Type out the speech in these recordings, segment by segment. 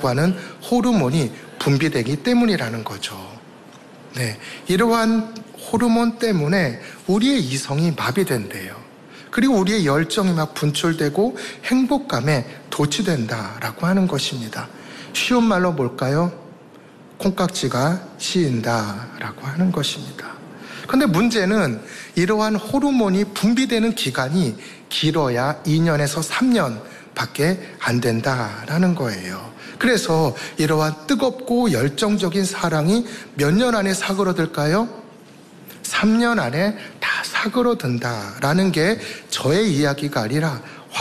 라고 하는 호르몬이 분비되기 때문이라는 거죠. 네, 이러한 호르몬 때문에 우리의 이성이 마비된대요. 그리고 우리의 열정이 막 분출되고 행복감에 도취된다라고 하는 것입니다. 쉬운 말로 뭘까요? 콩깍지가 씌인다라고 하는 것입니다. 그런데 문제는 이러한 호르몬이 분비되는 기간이 길어야 2년에서 3년밖에 안 된다라는 거예요. 그래서 이러한 뜨겁고 열정적인 사랑이 몇 년 안에 사그러들까요? 3년 안에 다 사그러든다라는 게 저의 이야기가 아니라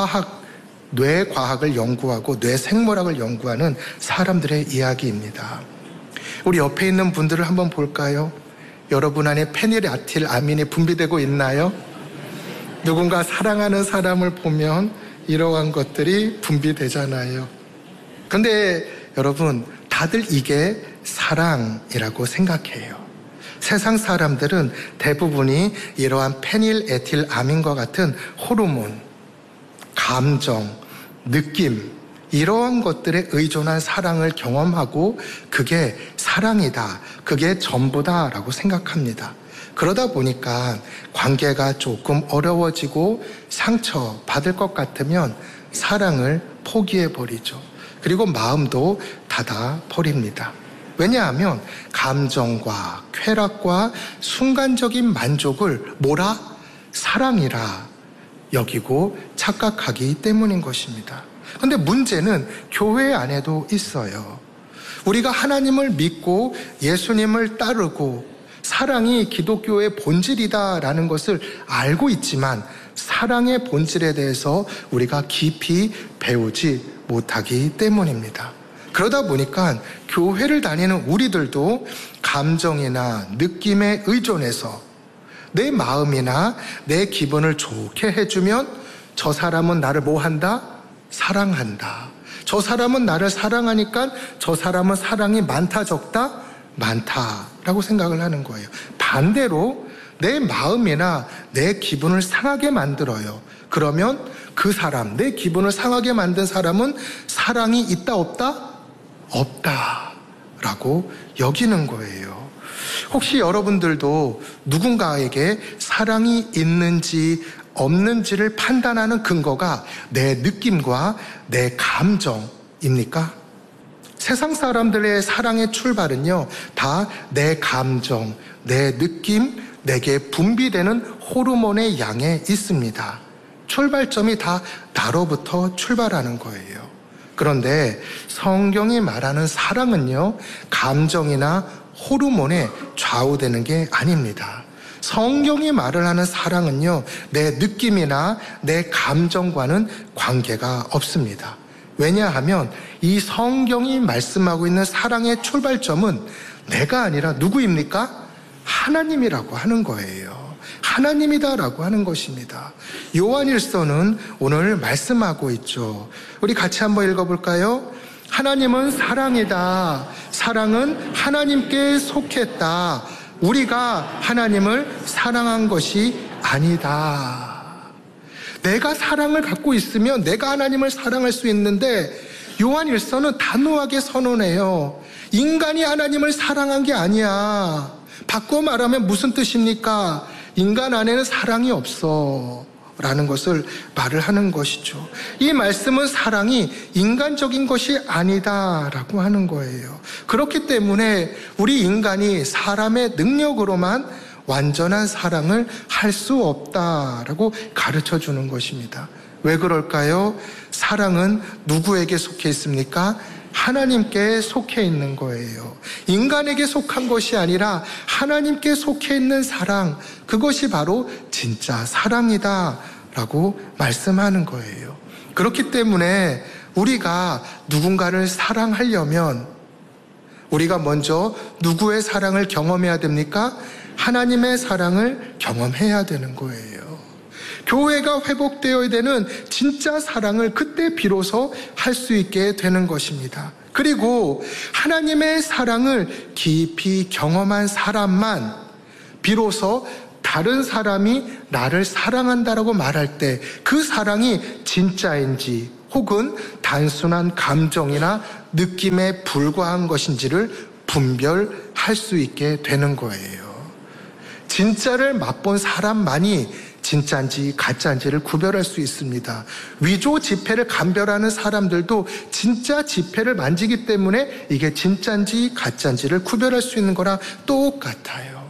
뇌과학을 연구하고 뇌생물학을 연구하는 사람들의 이야기입니다. 우리 옆에 있는 분들을 한번 볼까요? 여러분 안에 페닐에틸아민이 분비되고 있나요? 누군가 사랑하는 사람을 보면 이러한 것들이 분비되잖아요. 근데 여러분, 다들 이게 사랑이라고 생각해요. 세상 사람들은 대부분이 이러한 페닐에틸아민과 같은 호르몬, 감정, 느낌, 이러한 것들에 의존한 사랑을 경험하고 그게 사랑이다, 그게 전부다라고 생각합니다. 그러다 보니까 관계가 조금 어려워지고 상처받을 것 같으면 사랑을 포기해버리죠. 그리고 마음도 닫아버립니다. 왜냐하면 감정과 쾌락과 순간적인 만족을 뭐라? 사랑이라 여기고 착각하기 때문인 것입니다. 그런데 문제는 교회 안에도 있어요. 우리가 하나님을 믿고 예수님을 따르고 사랑이 기독교의 본질이다라는 것을 알고 있지만 사랑의 본질에 대해서 우리가 깊이 배우지 못하기 때문입니다. 그러다 보니까 교회를 다니는 우리들도 감정이나 느낌에 의존해서 내 마음이나 내 기분을 좋게 해주면 저 사람은 나를 뭐 한다? 사랑한다. 저 사람은 나를 사랑하니까 저 사람은 사랑이 많다 적다? 많다라고 생각을 하는 거예요. 반대로 내 마음이나 내 기분을 상하게 만들어요. 그러면 그 사람, 내 기분을 상하게 만든 사람은 사랑이 있다 없다? 없다라고 여기는 거예요. 혹시 여러분들도 누군가에게 사랑이 있는지 없는지를 판단하는 근거가 내 느낌과 내 감정입니까? 세상 사람들의 사랑의 출발은요, 다 내 감정, 내 느낌, 내게 분비되는 호르몬의 양에 있습니다. 출발점이 다 나로부터 출발하는 거예요. 그런데 성경이 말하는 사랑은요, 감정이나 호르몬에 좌우되는 게 아닙니다. 성경이 말을 하는 사랑은요, 내 느낌이나 내 감정과는 관계가 없습니다. 왜냐하면 이 성경이 말씀하고 있는 사랑의 출발점은 내가 아니라 누구입니까? 하나님이라고 하는 거예요. 하나님이다라고 하는 것입니다. 요한일서는 오늘 말씀하고 있죠. 우리 같이 한번 읽어볼까요? 하나님은 사랑이다. 사랑은 하나님께 속했다. 우리가 하나님을 사랑한 것이 아니다. 내가 사랑을 갖고 있으면 내가 하나님을 사랑할 수 있는데 요한일서는 단호하게 선언해요. 인간이 하나님을 사랑한 게 아니야. 바꿔 말하면 무슨 뜻입니까? 인간 안에는 사랑이 없어 라는 것을 말을 하는 것이죠. 이 말씀은 사랑이 인간적인 것이 아니다 라고 하는 거예요. 그렇기 때문에 우리 인간이 사람의 능력으로만 완전한 사랑을 할 수 없다라고 가르쳐 주는 것입니다. 왜 그럴까요? 사랑은 누구에게 속해 있습니까? 하나님께 속해 있는 거예요. 인간에게 속한 것이 아니라 하나님께 속해 있는 사랑, 그것이 바로 진짜 사랑이다 라고 말씀하는 거예요. 그렇기 때문에 우리가 누군가를 사랑하려면 우리가 먼저 누구의 사랑을 경험해야 됩니까? 하나님의 사랑을 경험해야 되는 거예요. 교회가 회복되어야 되는 진짜 사랑을 그때 비로소 할 수 있게 되는 것입니다. 그리고 하나님의 사랑을 깊이 경험한 사람만 비로소 다른 사람이 나를 사랑한다라고 말할 때 그 사랑이 진짜인지 혹은 단순한 감정이나 느낌에 불과한 것인지를 분별할 수 있게 되는 거예요. 진짜를 맛본 사람만이 진짜인지 가짜인지를 구별할 수 있습니다. 위조 지폐를 감별하는 사람들도 진짜 지폐를 만지기 때문에 이게 진짜인지 가짜인지를 구별할 수 있는 거랑 똑같아요.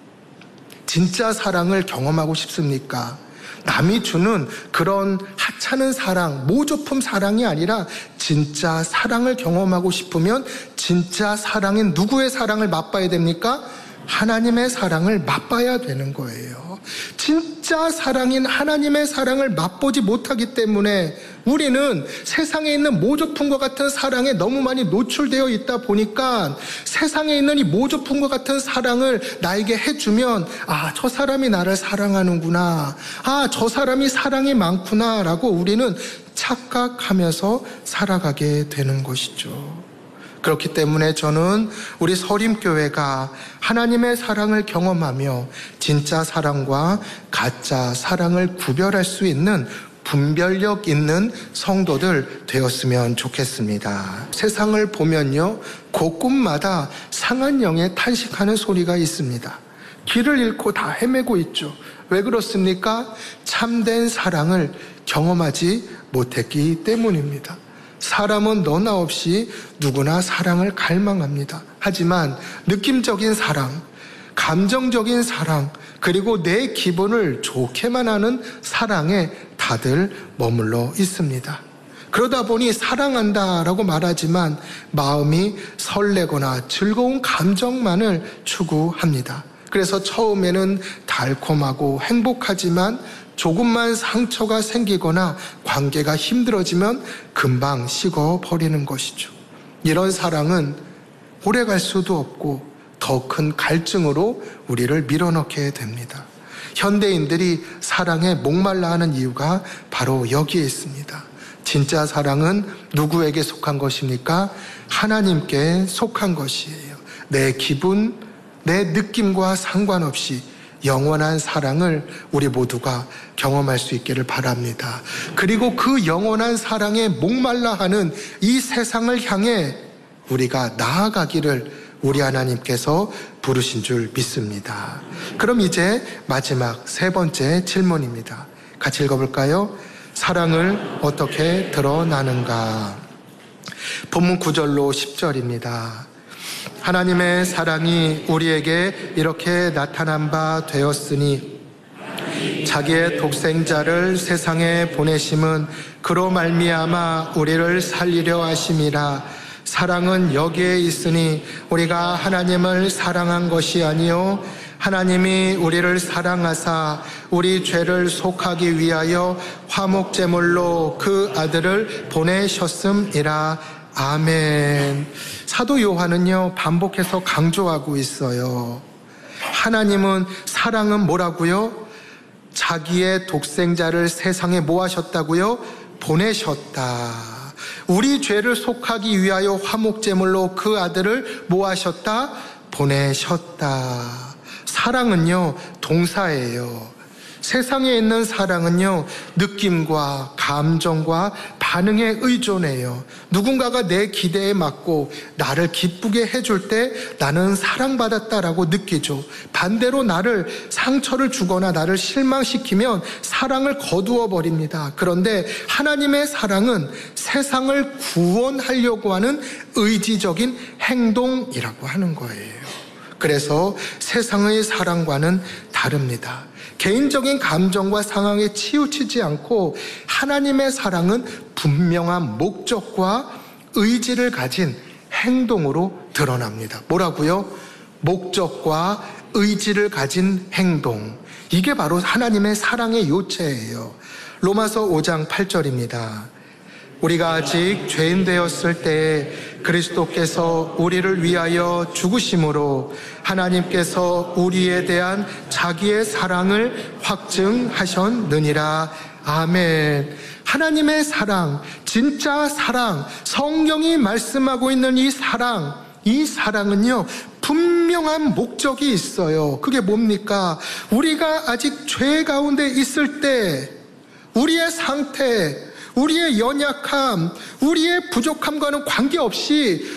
진짜 사랑을 경험하고 싶습니까? 남이 주는 그런 하찮은 사랑, 모조품 사랑이 아니라 진짜 사랑을 경험하고 싶으면 진짜 사랑인 누구의 사랑을 맛봐야 됩니까? 하나님의 사랑을 맛봐야 되는 거예요. 진짜 사랑인 하나님의 사랑을 맛보지 못하기 때문에 우리는 세상에 있는 모조품과 같은 사랑에 너무 많이 노출되어 있다 보니까 세상에 있는 이 모조품과 같은 사랑을 나에게 해주면 저 사람이 나를 사랑하는구나, 저 사람이 사랑이 많구나 라고 우리는 착각하면서 살아가게 되는 것이죠. 그렇기 때문에 저는 우리 서림교회가 하나님의 사랑을 경험하며 진짜 사랑과 가짜 사랑을 구별할 수 있는 분별력 있는 성도들 되었으면 좋겠습니다. 세상을 보면요, 곳곳마다 상한 영에 탄식하는 소리가 있습니다. 길을 잃고 다 헤매고 있죠. 왜 그렇습니까? 참된 사랑을 경험하지 못했기 때문입니다. 사람은 너나 없이 누구나 사랑을 갈망합니다. 하지만 느낌적인 사랑, 감정적인 사랑, 그리고 내 기분을 좋게만 하는 사랑에 다들 머물러 있습니다. 그러다 보니 사랑한다라고 말하지만 마음이 설레거나 즐거운 감정만을 추구합니다. 그래서 처음에는 달콤하고 행복하지만 조금만 상처가 생기거나 관계가 힘들어지면 금방 식어버리는 것이죠. 이런 사랑은 오래 갈 수도 없고 더 큰 갈증으로 우리를 밀어넣게 됩니다. 현대인들이 사랑에 목말라 하는 이유가 바로 여기에 있습니다. 진짜 사랑은 누구에게 속한 것입니까? 하나님께 속한 것이에요. 내 기분, 내 느낌과 상관없이 영원한 사랑을 우리 모두가 경험할 수 있기를 바랍니다. 그리고 그 영원한 사랑에 목말라 하는 이 세상을 향해 우리가 나아가기를 우리 하나님께서 부르신 줄 믿습니다. 그럼 이제 마지막 세 번째 질문입니다. 같이 읽어볼까요? 사랑을 어떻게 드러나는가? 본문 9절로 10절입니다. 하나님의 사랑이 우리에게 이렇게 나타난 바 되었으니 자기의 독생자를 세상에 보내심은 그로 말미암아 우리를 살리려 하심이라. 사랑은 여기에 있으니 우리가 하나님을 사랑한 것이 아니요 하나님이 우리를 사랑하사 우리 죄를 속하기 위하여 화목제물로 그 아들을 보내셨음이라. 아멘. 사도 요한은요, 반복해서 강조하고 있어요. 하나님은, 사랑은 뭐라고요? 자기의 독생자를 세상에 뭐 하셨다고요? 보내셨다. 우리 죄를 속하기 위하여 화목제물로 그 아들을 뭐 하셨다? 보내셨다. 사랑은요, 동사예요. 세상에 있는 사랑은요, 느낌과 감정과 반응에 의존해요. 누군가가 내 기대에 맞고 나를 기쁘게 해줄 때 나는 사랑받았다라고 느끼죠. 반대로 나를 상처를 주거나 나를 실망시키면 사랑을 거두어 버립니다. 그런데 하나님의 사랑은 세상을 구원하려고 하는 의지적인 행동이라고 하는 거예요. 그래서 세상의 사랑과는 다릅니다. 개인적인 감정과 상황에 치우치지 않고 하나님의 사랑은 분명한 목적과 의지를 가진 행동으로 드러납니다. 뭐라고요? 목적과 의지를 가진 행동. 이게 바로 하나님의 사랑의 요체예요. 로마서 5장 8절입니다. 우리가 아직 죄인 되었을 때에 그리스도께서 우리를 위하여 죽으심으로 하나님께서 우리에 대한 자기의 사랑을 확증하셨느니라. 아멘. 하나님의 사랑, 진짜 사랑, 성경이 말씀하고 있는 이 사랑은요, 분명한 목적이 있어요. 그게 뭡니까? 우리가 아직 죄 가운데 있을 때 우리의 상태, 우리의 연약함, 우리의 부족함과는 관계없이